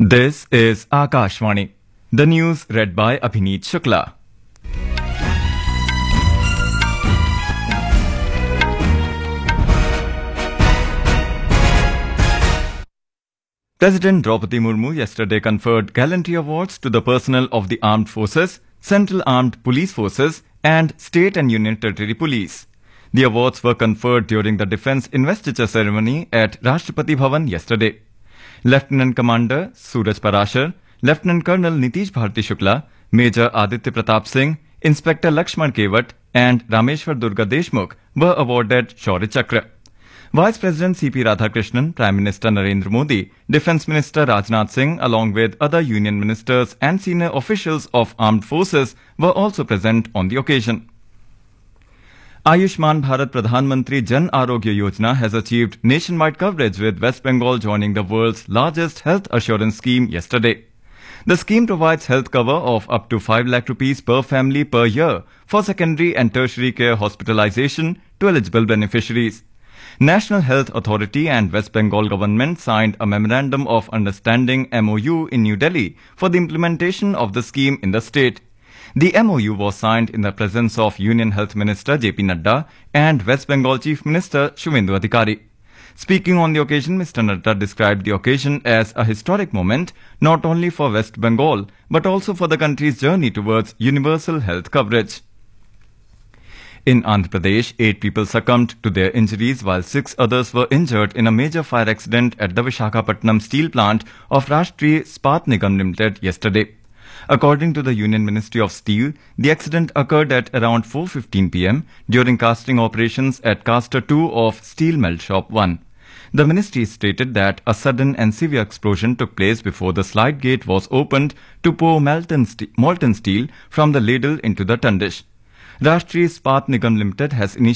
This is Akashvani. The news read by Abhineet Shukla. President Draupadi Murmu yesterday conferred gallantry awards to the personnel of the Armed Forces, Central Armed Police Forces and State and Union Territory Police. The awards were conferred during the Defence Investiture ceremony at Rashtrapati Bhavan yesterday. Lieutenant Commander Suraj Parashar, Lieutenant Colonel Nitish Bharti Shukla, Major Aditya Pratap Singh, Inspector Lakshman Kevat and Rameshwar Durga Deshmukh were awarded Shaurya Chakra. Vice President C.P. Radhakrishnan, Prime Minister Narendra Modi, Defence Minister Rajnath Singh along with other union ministers and senior officials of armed forces were also present on the occasion. Ayushman Bharat Pradhan Mantri Jan Arogya Yojana has achieved nationwide coverage with West Bengal joining the world's largest health assurance scheme yesterday. The scheme provides health cover of up to 5 lakh rupees per family per year for secondary and tertiary care hospitalization to eligible beneficiaries. National Health Authority and West Bengal government signed a Memorandum of Understanding MOU in New Delhi for the implementation of the scheme in the state. The MOU was signed in the presence of Union Health Minister J.P. Nadda and West Bengal Chief Minister Shumendu Adhikari. Speaking on the occasion, Mr. Nadda described the occasion as a historic moment not only for West Bengal but also for the country's journey towards universal health coverage. In Andhra Pradesh, 8 people succumbed to their injuries while 6 others were injured in a major fire accident at the Visakhapatnam steel plant of Rashtriya Ispat Nigam Limited yesterday. According to the Union Ministry of Steel, the accident occurred at around 4:15 p.m. during casting operations at Caster 2 of Steel Melt Shop 1. The ministry stated that a sudden and severe explosion took place before the slide gate was opened to pour molten steel from the ladle into the tundish. Rashtriya Ispat Nigam Limited has initiated